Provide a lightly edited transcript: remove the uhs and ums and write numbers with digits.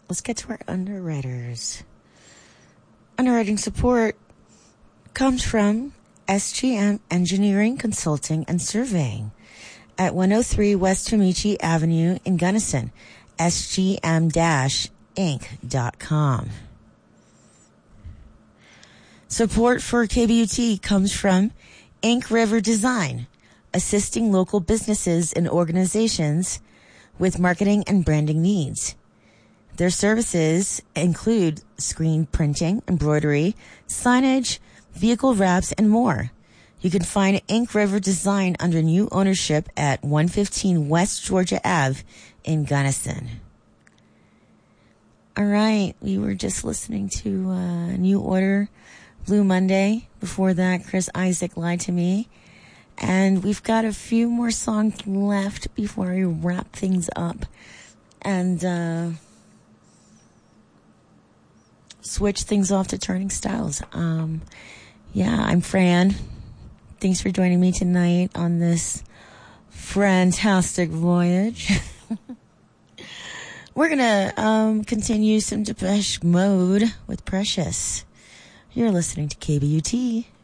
let's get to our underwriters. Underwriting support comes from SGM Engineering, Consulting, and Surveying at 103 West Tomichi Avenue in Gunnison, sgm-inc.com. Support for KBUT comes from Ink River Design, assisting local businesses and organizations with marketing and branding needs. Their services include screen printing, embroidery, signage, vehicle wraps, and more. You can find Ink River Design under new ownership at 115 West Georgia Ave in Gunnison. All right, we were just listening to New Order, Blue Monday. Before that, Chris Isaak, Lied to Me. And we've got a few more songs left before I wrap things up and switch things off to Turning Styles. Yeah, I'm Fran. Thanks for joining me tonight on this fantastic voyage. We're going to continue some Depeche Mode with Precious. You're listening to KBUT.